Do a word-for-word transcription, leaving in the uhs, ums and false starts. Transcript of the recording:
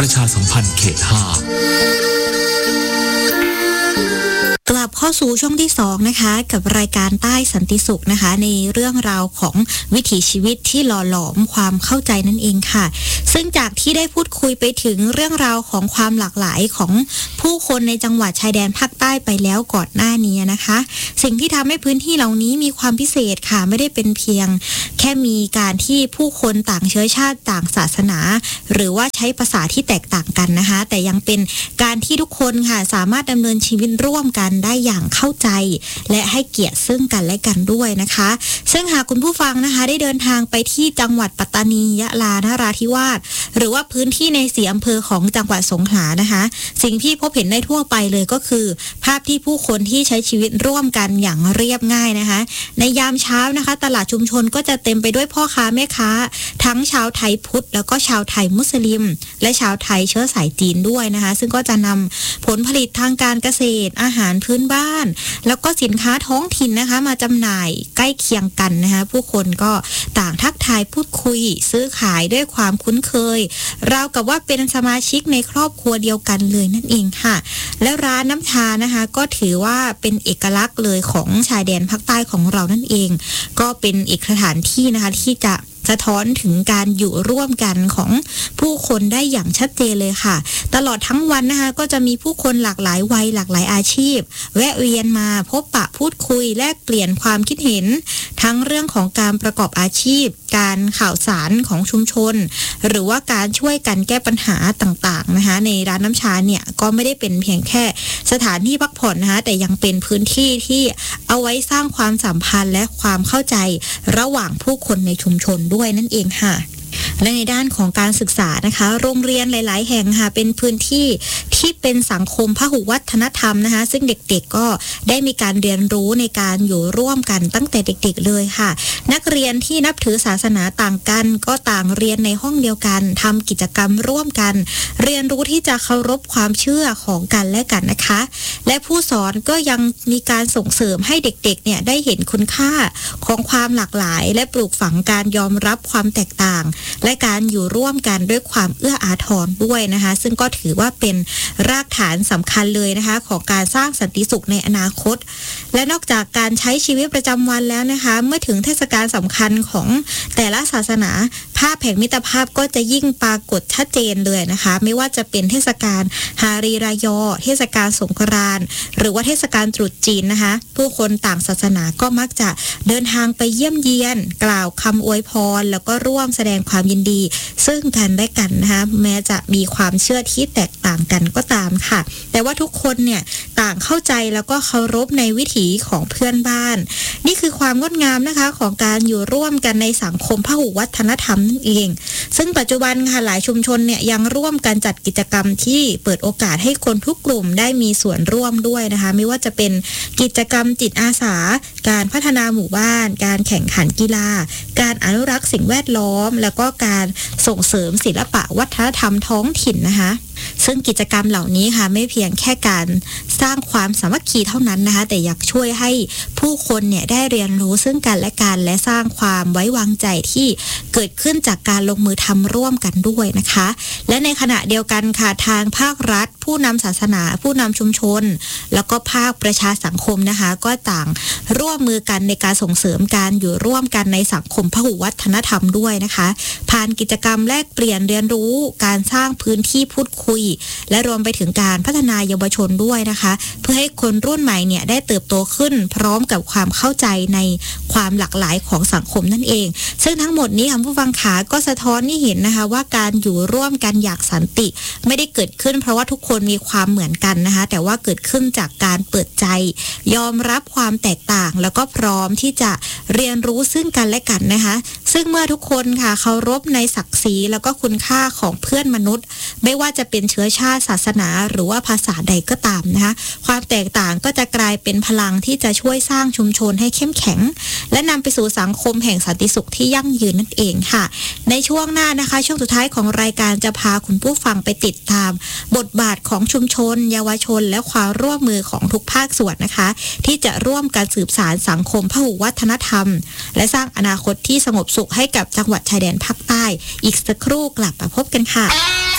ประชาสัมพันธ์เขตห้ากลับเข้าสู่ช่วงที่สองนะคะกับรายการใต้สันติสุขนะคะในเรื่องราวของวิถีชีวิตที่หล่อหลอมความเข้าใจนั่นเองค่ะซึ่งจากที่ได้พูดคุยไปถึงเรื่องราวของความหลากหลายของผู้คนในจังหวัดชายแดนภาคใต้ไปแล้วก่อนหน้านี้นะคะสิ่งที่ทำให้พื้นที่เหล่านี้มีความพิเศษค่ะไม่ได้เป็นเพียงแค่มีการที่ผู้คนต่างเชื้อชาติต่างศาสนาหรือว่าใช้ภาษาที่แตกต่างกันนะคะแต่ยังเป็นการที่ทุกคนค่ะสามารถดำเนินชีวิตร่วมกันได้อย่างเข้าใจและให้เกียรติซึ่งกันและกันด้วยนะคะซึ่งหากคุณผู้ฟังนะคะได้เดินทางไปที่จังหวัดปัตตานียะลานราธิวาสหรือว่าพื้นที่ในสี่อำเภอของจังหวัดสงขลานะคะสิ่งที่พบเห็นได้ทั่วไปเลยก็คือภาพที่ผู้คนที่ใช้ชีวิตร่วมกันอย่างเรียบง่ายนะคะในยามเช้านะคะตลาดชุมชนก็จะเต็มไปด้วยพ่อค้าแม่ค้าทั้งชาวไทยพุทธแล้วก็ชาวไทยมุสลิมและชาวไทยเชื้อสายจีนด้วยนะคะซึ่งก็จะนำผลผลิตทางการเกษตรอาหารพื้นบ้านแล้วก็สินค้าท้องถิ่นนะคะมาจำหน่ายใกล้เคียงกันนะคะผู้คนก็ต่างทักทายพูดคุยซื้อขายด้วยความคุ้นเคยราวกับว่าเป็นสมาชิกในครอบครัวเดียวกันเลยนั่นเองค่ะแล้วร้านน้ำชานะคะก็ถือว่าเป็นเอกลักษณ์เลยของชายแดนภาคใต้ของเรานั่นเองก็เป็นอีกสถานที่นะคะที่จะสะท้อนถึงการอยู่ร่วมกันของผู้คนได้อย่างชัดเจนเลยค่ะตลอดทั้งวันนะคะก็จะมีผู้คนหลากหลายวัยหลากหลายอาชีพแวะเวียนมาพบปะพูดคุยแลกเปลี่ยนความคิดเห็นทั้งเรื่องของการประกอบอาชีพการข่าวสารของชุมชนหรือว่าการช่วยกันแก้ปัญหาต่างๆนะคะในร้านน้ำชาเนี่ยก็ไม่ได้เป็นเพียงแค่สถานที่พักผ่อนนะคะแต่ยังเป็นพื้นที่ที่เอาไว้สร้างความสัมพันธ์และความเข้าใจระหว่างผู้คนในชุมชนด้วยนั่นเองค่ะและในด้านของการศึกษานะคะโรงเรียนหลายๆแห่งค่ะเป็นพื้นที่ที่เป็นสังคมพหุวัฒนธรรมนะคะซึ่งเด็กๆก็ได้มีการเรียนรู้ในการอยู่ร่วมกันตั้งแต่เด็กๆเลยค่ะนักเรียนที่นับถือศาสนาต่างกันก็ต่างเรียนในห้องเดียวกันทำกิจกรรมร่วมกันเรียนรู้ที่จะเคารพความเชื่อของกันและกันนะคะและผู้สอนก็ยังมีการส่งเสริมให้เด็กๆเนี่ยได้เห็นคุณค่าของความหลากหลายและปลูกฝังการยอมรับความแตกต่างและการอยู่ร่วมกันด้วยความเอื้ออาทรด้วยนะคะซึ่งก็ถือว่าเป็นรากฐานสำคัญเลยนะคะของการสร้างสันติสุขในอนาคตและนอกจากการใช้ชีวิตประจำวันแล้วนะคะเมื่อถึงเทศกาลสำคัญของแต่ละศาสนาภาพแห่งมิตรภาพก็จะยิ่งปรากฏชัดเจนเลยนะคะไม่ว่าจะเป็นเทศกาลฮารีรายอเทศกาลสงกรานต์หรือว่าเทศกาลตรุษจีนนะคะผู้คนต่างศาสนาก็มักจะเดินทางไปเยี่ยมเยียนกล่าวคำอวยพรแล้วก็ร่วมแสดงความยินดีซึ่งกันและกันนะคะแม้จะมีความเชื่อที่แตกต่างกันก็ตามค่ะแต่ว่าทุกคนเนี่ยต่างเข้าใจแล้วก็เคารพในวิถีของเพื่อนบ้านนี่คือความงดงามนะคะของการอยู่ร่วมกันในสังคมพหุวัฒนธรรมนั่นเองซึ่งปัจจุบันค่ะหลายชุมชนเนี่ยยังร่วมกันจัดกิจกรรมที่เปิดโอกาสให้คนทุกกลุ่มได้มีส่วนร่วมด้วยนะคะไม่ว่าจะเป็นกิจกรรมจิตอาสาการพัฒนาหมู่บ้านการแข่งขันกีฬาการอนุรักษ์สิ่งแวดล้อมแล้วก็การส่งเสริมศิลปะวัฒนธรรมท้องถิ่นนะคะซึ่งกิจกรรมเหล่านี้ค่ะไม่เพียงแค่การสร้างความสามัคคีเท่านั้นนะคะแต่อยากช่วยให้ผู้คนเนี่ยได้เรียนรู้ซึ่งกันและกันและสร้างความไว้วางใจที่เกิดขึ้นจากการลงมือทำร่วมกันด้วยนะคะและในขณะเดียวกันค่ะทางภาครัฐผู้นำศาสนาผู้นำชุมชนแล้วก็ภาคประชาสังคมนะคะก็ต่างร่วมมือกันในการส่งเสริมการอยู่ร่วมกันในสังคมพหุวัฒนธรรมด้วยนะคะผ่านกิจกรรมแลกเปลี่ยนเรียนรู้การสร้างพื้นที่พูดคุยและรวมไปถึงการพัฒนาเยาวชนด้วยนะคะเพื่อให้คนรุ่นใหม่เนี่ยได้เติบโตขึ้นพร้อมกับความเข้าใจในความหลากหลายของสังคมนั่นเองซึ่งทั้งหมดนี้ค่ะผู้ฟังขาก็สะท้อนให้เห็นนะคะว่าการอยู่ร่วมกันอย่างสันติไม่ได้เกิดขึ้นเพราะว่าทุกคนมีความเหมือนกันนะคะแต่ว่าเกิดขึ้นจากการเปิดใจยอมรับความแตกต่างแล้วก็พร้อมที่จะเรียนรู้ซึ่งกันและกันนะคะซึ่งเมื่อทุกคนค่ะเคารพในศักดิ์ศรีแล้วก็คุณค่าของเพื่อนมนุษย์ไม่ว่าจะเป็นเชื้อชาติศาสนาหรือว่าภาษาใดก็ตามนะคะความแตกต่างก็จะกลายเป็นพลังที่จะช่วยสร้างชุมชนให้เข้มแข็งและนำไปสู่สังคมแห่งสันติสุขที่ยั่งยืนนั่นเองค่ะในช่วงหน้านะคะช่วงสุดท้ายของรายการจะพาคุณผู้ฟังไปติดตามบทบาทของชุมชนเยาวชนและความร่วมมือของทุกภาคส่วนนะคะที่จะร่วมกันสืบสานสังคมพหุวัฒนธรรมและสร้างอนาคตที่สงบสุขให้กับจังหวัดชายแดนภาคใต้อีกสักครู่กลับมาพบกันค่ะ